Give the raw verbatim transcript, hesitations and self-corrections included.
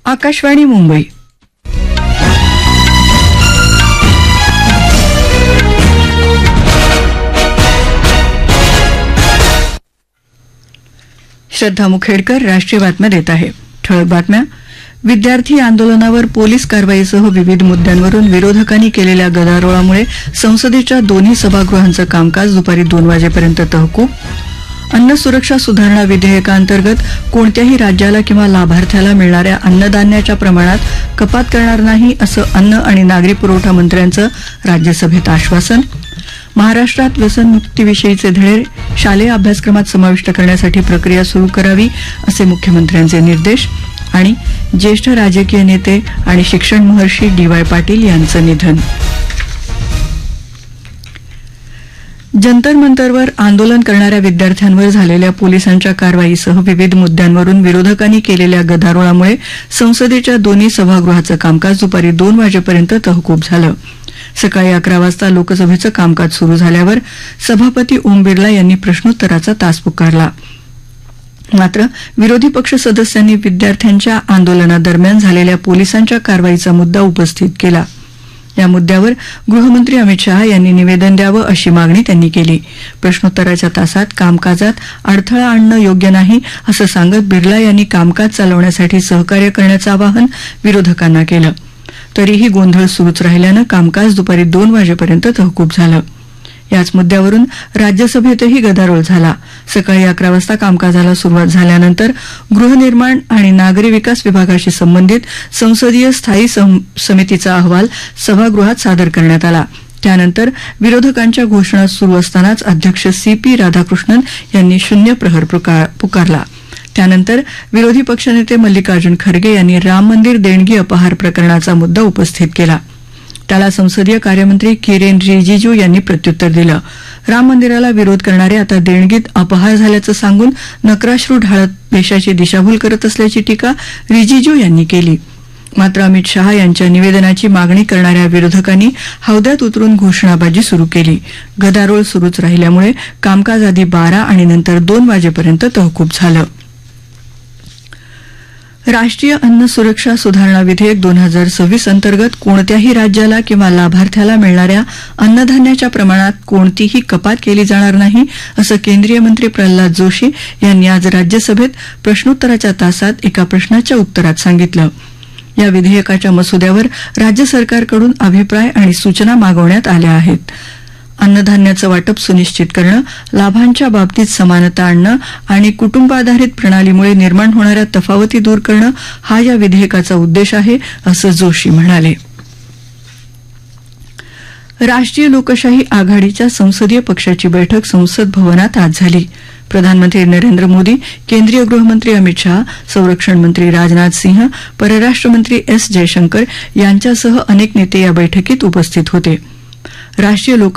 आकाशवाणी मुंबई. श्रद्धा मुखेडकर राष्ट्रीय बातम्या देत आहे. ठळक बातम्या. विद्यार्थी आंदोलनावर पोलीस कारवाईसह विविध मुद्द्यांवरून विरोधकांनी केलेल्या गदारोळामुळे संसदेच्या दोन्ही सभागृहांचं कामकाज दुपारी दोन वाजेपर्यंत तहकूब. अन्न सुरक्षा सुधारणा विधेयकांतर्गत कोणत्याही राज्याला किंवा लाभार्थ्याला मिळणाऱ्या अन्नधान्याच्या प्रमाणात कपात करणार नाही असं अन्न आणि नागरी पुरवठा मंत्र्यांचं राज्यसभेत आश्वासन. महाराष्ट्रात व्यसनमुक्तीविषयीचे धडे शालेय अभ्यासक्रमात समाविष्ट करण्यासाठी प्रक्रिया सुरू करावी असे मुख्यमंत्र्यांचे निर्देश. आणि ज्येष्ठ राजकीय नेते आणि शिक्षण महर्षी डी वाय पाटील यांचं निधन. जंतर मंतरवर आंदोलन करणाऱ्या विद्यार्थ्यांवर झालेल्या पोलिसांच्या कारवाईसह विविध मुद्द्यांवरून विरोधकांनी केलेल्या गदारोळामुळे संसदेच्या दोन्ही सभागृहाचं कामकाज दुपारी दोन वाजेपर्यंत तहकूब झालं. सकाळी अकरा वाजता लोकसभेचं कामकाज सुरू झाल्यावर सभापती ओम बिर्ला यांनी प्रश्नोत्तराचा तास पुकारला. मात्र विरोधी पक्ष सदस्यांनी विद्यार्थ्यांच्या आंदोलनादरम्यान झालेल्या पोलिसांच्या कारवाईचा मुद्दा उपस्थित केला. या मुद्द्यावर गृहमंत्री अमित शहा यांनी निवेदन द्यावं अशी मागणी त्यांनी केली. प्रश्नोत्तराच्या तासात कामकाजात अडथळा आणणं योग्य नाही असं सांगत बिर्ला यांनी कामकाज चालवण्यासाठी सहकार्य करण्याचं आवाहन विरोधकांना केलं. तरीही गोंधळ सुरूच राहिल्यानं कामकाज दुपारी दोन वाजेपर्यंत तहकूब झालं. याच मुद्द्यावरून राज्यसभेतही गदारोळ झाला. सकाळी अकरा वाजता कामकाजाला सुरुवात झाल्यानंतर गृहनिर्माण आणि नागरी विकास विभागाशी संबंधित संसदीय स्थायी समितीचा अहवाल सभागृहात सादर करण्यात आला. त्यानंतर विरोधकांच्या घोषणा सुरू असतानाच अध्यक्ष सी पी राधाकृष्णन यांनी शून्य प्रहर पुकारला. त्यानंतर विरोधी पक्षनेते मल्लिकार्जुन खरगे यांनी राम मंदिर देणगी अपहार प्रकरणाचा मुद्दा उपस्थित केला. त्याला संसदीय कार्यमंत्री किरेन रिजिजू यांनी प्रत्युत्तर दिलं. राम मंदिराला विरोध करणारे आता देणगीत अपहार झाल्याचं सांगून नक्राश्रू ढाळत देशाची दिशाभूल करत असल्याची टीका रिजिजू यांनी केली. मात्र अमित शहा यांच्या निवेदनाची मागणी करणाऱ्या विरोधकांनी हौद्यात उतरून घोषणाबाजी सुरू केली. गदारोळ सुरूच राहिल्यामुळे कामकाज आधी बारा आणि नंतर दोन वाजेपर्यंत तहकूब झालं. राष्ट्रीय अन्न सुरक्षा सुधारणा विधेयक दोन हजार सव्वीस अंतर्गत कोणत्याही राज्याला किंवा लाभार्थ्याला मिळणाऱ्या अन्नधान्याच्या प्रमाणात कोणतीही कपात केली जाणार नाही असं केंद्रीय मंत्री प्रल्हाद जोशी यांनी आज राज्यसभेत प्रश्नोत्तराच्या तासात एका प्रश्नाच्या उत्तरात सांगितलं. या विधेयकाच्या मसुद्यावर राज्य सरकारकडून अभिप्राय आणि सूचना मागवण्यात आल्या आहेत. अन्नधान्याचं वाटप सुनिश्चित करणं, लाभांच्या बाबतीत समानता आणणं आणि कुटुंबाधारित प्रणालीमुळे निर्माण होणाऱ्या तफावती दूर करणं हा या विधेयकाचा उद्देश आहे असं जोशी म्हणाले. राष्ट्रीय लोकशाही आघाडीच्या संसदीय पक्षाची बैठक संसद भवनात आज झाली. प्रधानमंत्री नरेंद्र मोदी, केंद्रीय गृहमंत्री अमित शहा, संरक्षण मंत्री राजनाथ सिंह, परराष्ट्र मंत्री एस जयशंकर यांच्यासह अनेक नेते या बैठकीत उपस्थित होते. राष्ट्रीय लोक